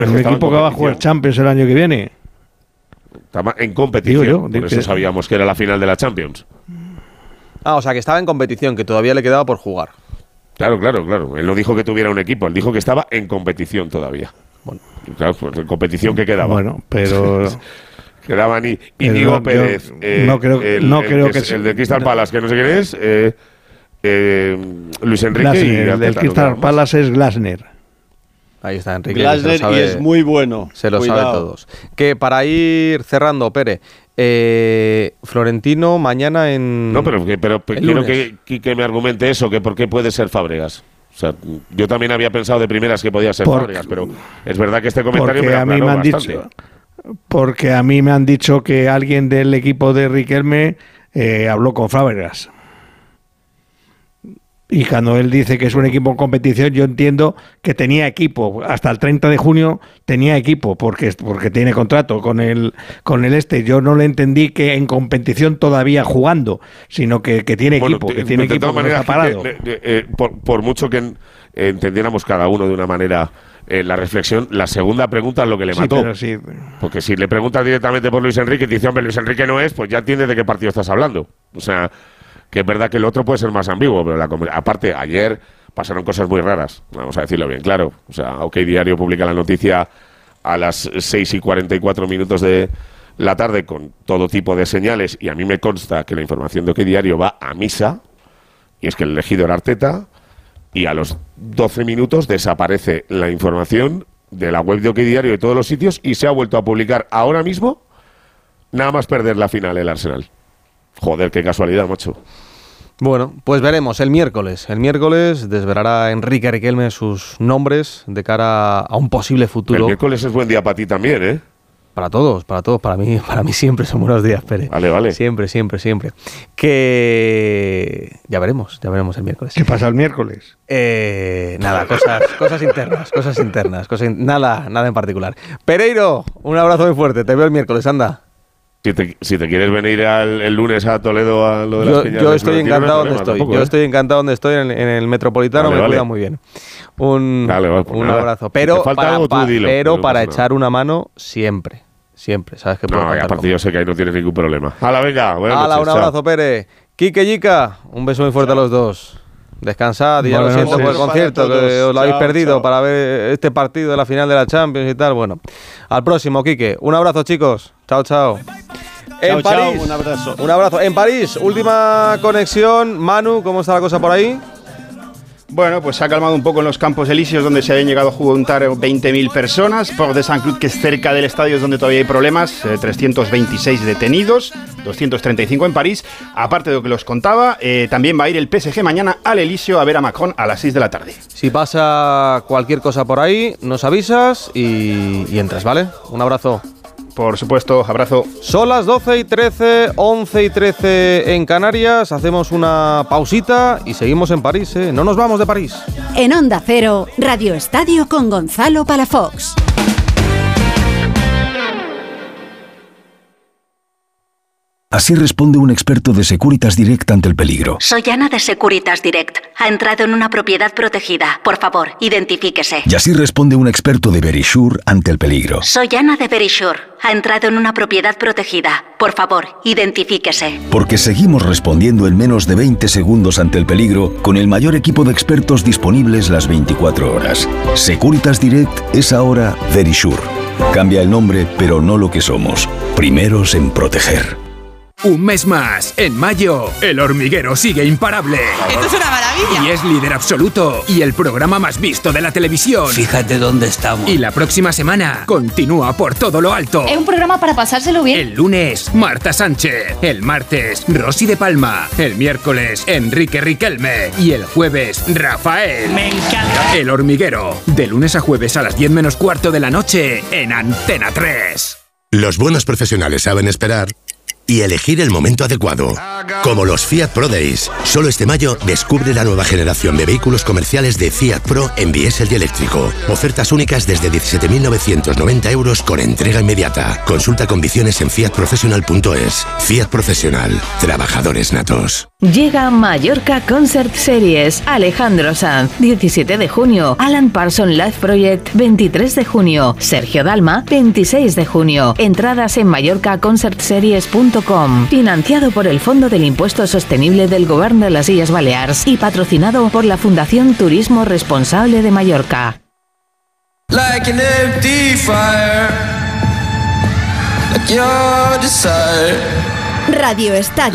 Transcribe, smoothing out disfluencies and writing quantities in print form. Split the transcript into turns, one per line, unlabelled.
Es un equipo que va a jugar Champions el año que viene.
Estaba en competición, por eso sabíamos que era la final de la Champions.
O sea, que estaba en competición, que todavía le quedaba por jugar.
Claro. Él no dijo que tuviera un equipo, él dijo que estaba en competición todavía. Bueno, claro, pues en competición que quedaba.
Bueno, pero
quedaban Íñigo Pérez.
No creo que
el de Crystal Palace, que no sé quién es. Luis Enrique
Glasner, el del Crystal Palace es Glasner.
Ahí está Enrique.
Glasner, y es muy bueno.
Se lo sabe todos. Que para ir cerrando, Pere, Florentino mañana en...
No, pero quiero que me argumente eso, que por qué puede ser Fábregas. O sea, yo también había pensado de primeras que podía ser Fábregas, pero es verdad que este comentario me aclaró bastante.
Porque a mí me han dicho que alguien del equipo de Riquelme habló con Fábregas. Y cuando él dice que es un equipo en competición, yo entiendo que tenía equipo. Hasta el 30 de junio tenía equipo, porque tiene contrato con el Yo no le entendí que en competición todavía jugando, sino que tiene equipo, que tiene equipo que no está parado.
Por mucho que entendiéramos cada uno de una manera la reflexión, la segunda pregunta es lo que le mató. Sí. Porque si le preguntas directamente por Luis Enrique y te dice, hombre, Luis Enrique no es, pues ya entiendes de qué partido estás hablando. O sea, que es verdad que el otro puede ser más ambiguo, pero aparte, ayer pasaron cosas muy raras, vamos a decirlo bien claro. O sea, OK Diario publica la noticia a las 6:44 de la tarde con todo tipo de señales, y a mí me consta que la información de OK Diario va a misa, y es que el elegido era Arteta, y a los 12 minutos desaparece la información de la web de OK Diario de todos los sitios, y se ha vuelto a publicar ahora mismo, nada más perder la final el Arsenal. Joder, qué casualidad, macho.
Bueno, pues veremos el miércoles. El miércoles desvelará Enrique Riquelme sus nombres de cara a un posible futuro.
El miércoles es buen día para ti también, ¿eh?
Para todos. Para mí siempre son buenos días, Pere.
Vale.
Siempre. Que ya veremos el miércoles.
¿Qué pasa el miércoles?
Nada, cosas internas. Nada en particular. Pereiro, un abrazo muy fuerte. Te veo el miércoles, anda.
Si te quieres venir el lunes a Toledo a lo de las piñas.
Yo estoy encantado donde estoy. Yo estoy encantado donde estoy en el Metropolitano. Me cuida muy bien. Un abrazo. Pero para echar una mano siempre. Sabes que puedo contar.
Aparte yo sé que ahí no tienes ningún problema. ¡Hala, venga!
Un abrazo, Pere. Quique, Yica, un beso muy fuerte a los dos. Descansad, y ya lo siento por el concierto, que os lo habéis perdido para ver este partido de la final de la Champions y tal. Bueno, al próximo, Quique. Un abrazo, chicos. Chao. En París, un abrazo. En París, última conexión. Manu, ¿cómo está la cosa por ahí?
Bueno, pues se ha calmado un poco en los Campos Elíseos, donde se habían llegado a juntar 20.000 personas. Port de Saint-Cloud, que es cerca del estadio, es donde todavía hay problemas. 326 detenidos, 235 en París. Aparte de lo que los contaba, también va a ir el PSG mañana al Elíseo a ver a Macron a las 6 de la tarde.
Si pasa cualquier cosa por ahí, nos avisas y entras, ¿vale? Un abrazo.
Por supuesto, abrazo.
Son las 12:13, 11:13 en Canarias. Hacemos una pausita y seguimos en París, ¿eh? No nos vamos de París.
En Onda Cero, Radio Estadio con Gonzalo Palafox.
Así responde un experto de Securitas Direct ante el peligro.
Soy Ana de Securitas Direct. Ha entrado en una propiedad protegida. Por favor, identifíquese.
Y así responde un experto de Verisure ante el peligro.
Soy Ana de Verisure. Ha entrado en una propiedad protegida. Por favor, identifíquese.
Porque seguimos respondiendo en menos de 20 segundos ante el peligro con el mayor equipo de expertos disponibles las 24 horas. Securitas Direct es ahora Verisure. Cambia el nombre, pero no lo que somos. Primeros en proteger.
Un mes más. En mayo, El Hormiguero sigue imparable.
¡Esto es una maravilla!
Y es líder absoluto. Y el programa más visto de la televisión.
Fíjate dónde estamos.
Y la próxima semana, continúa por todo lo alto.
Es un programa para pasárselo bien.
El lunes, Marta Sánchez. El martes, Rosy de Palma. El miércoles, Enrique Riquelme. Y el jueves, Rafael.
¡Me encanta!
El Hormiguero. De lunes a jueves a las 10 menos cuarto de la noche en Antena 3.
Los buenos profesionales saben esperar y elegir el momento adecuado. Como los Fiat Pro Days. Solo este mayo descubre la nueva generación de vehículos comerciales de Fiat Pro en diésel y eléctrico. Ofertas únicas desde 17.990 euros con entrega inmediata. Consulta condiciones en fiatprofessional.es. Fiat Professional. Trabajadores natos.
Llega Mallorca Concert Series. Alejandro Sanz, 17 de junio. Alan Parsons Live Project, 23 de junio. Sergio Dalma, 26 de junio. Entradas en mallorcaconcertseries.com. Financiado por el Fondo del Impuesto Sostenible del Govern de las Illes Balears y patrocinado por la Fundación Turismo Responsable de Mallorca.
Like an empty fire, like your desire.
Radio Estadio.